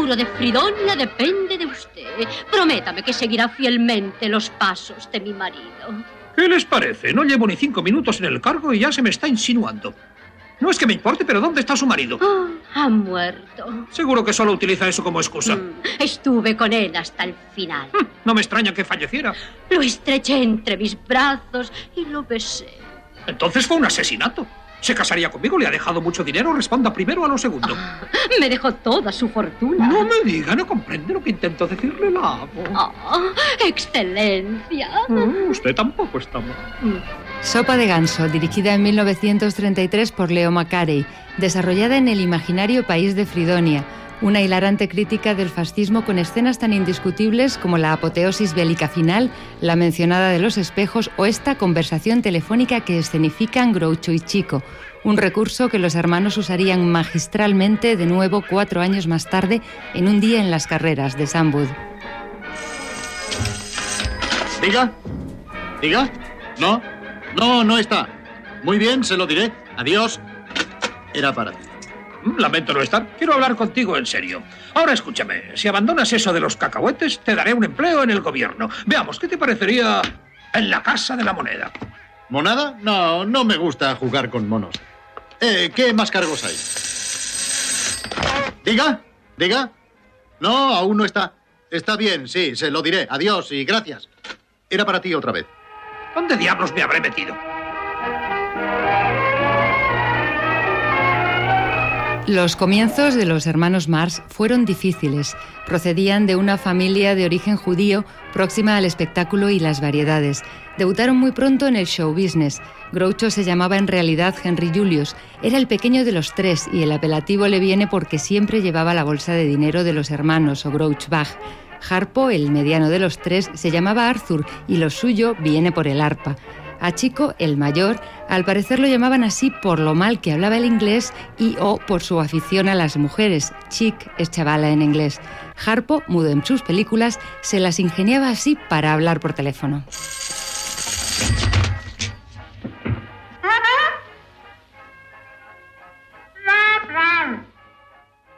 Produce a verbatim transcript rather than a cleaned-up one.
futuro de Fridonia depende de usted. Prométame que seguirá fielmente los pasos de mi marido. ¿Qué les parece? No llevo ni cinco minutos en el cargo y ya se me está insinuando. No es que me importe, pero ¿dónde está su marido? Oh, ha muerto. Seguro que solo utiliza eso como excusa. Mm, estuve con él hasta el final. Mm, no me extraña que falleciera. Lo estreché entre mis brazos y lo besé. Entonces fue un asesinato. ¿Se casaría conmigo? ¿Le ha dejado mucho dinero? Responda primero a lo segundo. Ah, me dejó toda su fortuna. No me diga, no comprende lo que intento decirle, la amo. Oh, excelencia. Mm, usted tampoco está mal. Mm. Sopa de ganso, dirigida en mil novecientos treinta y tres por Leo Macarey, desarrollada en el imaginario país de Fridonia, una hilarante crítica del fascismo con escenas tan indiscutibles como la apoteosis bélica final, la mencionada de los espejos o esta conversación telefónica que escenifican Groucho y Chico, un recurso que los hermanos usarían magistralmente de nuevo cuatro años más tarde en un día en las carreras de Samwood. ¿Diga? ¿Diga? No, no, no está. Muy bien, se lo diré. Adiós. Era para ti. Lamento no estar. Quiero hablar contigo en serio. Ahora escúchame. Si abandonas eso de los cacahuetes, te daré un empleo en el gobierno. Veamos, ¿qué te parecería en la Casa de la Moneda? ¿Monada? No, no me gusta jugar con monos. Eh, ¿qué más cargos hay? ¿Diga? ¿Diga? No, aún no está. Está bien, sí, se lo diré. Adiós y gracias. Era para ti otra vez. ¿Dónde diablos me habré metido? Los comienzos de los hermanos Marx fueron difíciles. Procedían de una familia de origen judío próxima al espectáculo y las variedades. Debutaron muy pronto en el show business. Groucho se llamaba en realidad Henry Julius. Era el pequeño de los tres y el apelativo le viene porque siempre llevaba la bolsa de dinero de los hermanos o Grouchbach. Harpo, el mediano de los tres, se llamaba Arthur y lo suyo viene por el arpa. A Chico, el mayor, al parecer lo llamaban así por lo mal que hablaba el inglés y o por su afición a las mujeres. Chick es chavala en inglés. Harpo, mudo en sus películas, se las ingeniaba así para hablar por teléfono.